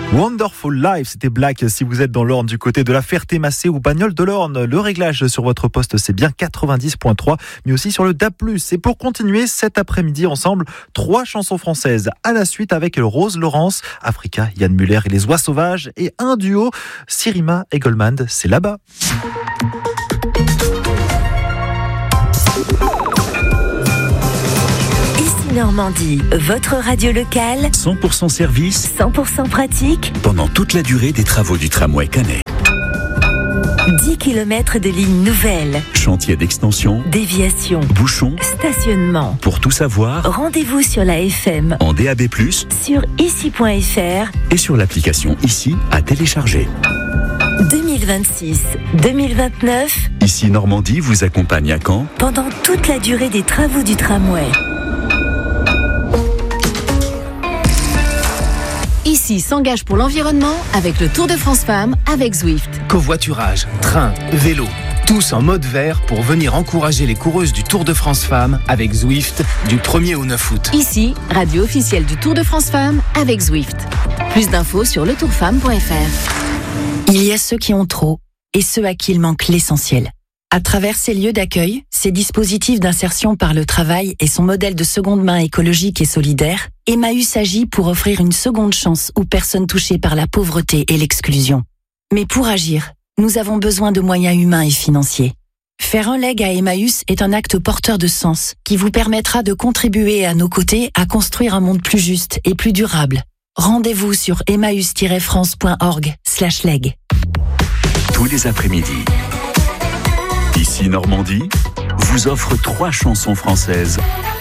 Wonderful Life, c'était Black si vous êtes dans l'Orne du côté de la Ferté-Massé ou Bagnoles de l'Orne. Le réglage sur votre poste, c'est bien 90.3, mais aussi sur le DAB+. Et pour continuer cet après-midi ensemble, 3 chansons françaises à la suite avec Rose Laurence, Africa, Yann Muller et les Oies Sauvages, et un duo, Sirima et Goldman, c'est là-bas. Normandie, votre radio locale, 100% service, 100% pratique, pendant toute la durée des travaux du tramway Canet. 10 km de lignes nouvelles, Chantier d'extension, déviation, bouchons, stationnement. Pour tout savoir, Rendez-vous sur la FM, en DAB+, sur ici.fr et sur l'application Ici à télécharger. 2026-2029, Ici Normandie vous accompagne à Caen pendant toute la durée des travaux du tramway. Ici s'engage pour l'environnement avec le Tour de France Femmes avec Zwift. Covoiturage, train, vélo, tous en mode vert pour venir encourager les coureuses du Tour de France Femmes avec Zwift du 1er au 9 août. Ici, radio officielle du Tour de France Femmes avec Zwift. Plus d'infos sur letourfemme.fr. Il y a ceux qui ont trop et ceux à qui il manque l'essentiel. À travers ces lieux d'accueil, ces dispositifs d'insertion par le travail et son modèle de seconde main écologique et solidaire, Emmaüs agit pour offrir une seconde chance aux personnes touchées par la pauvreté et l'exclusion. Mais pour agir, nous avons besoin de moyens humains et financiers. Faire un leg à Emmaüs est un acte porteur de sens qui vous permettra de contribuer à nos côtés à construire un monde plus juste et plus durable. Rendez-vous sur emmaüs-france.org/leg. tous les après-midi. Ici Normandie vous offre 3 chansons françaises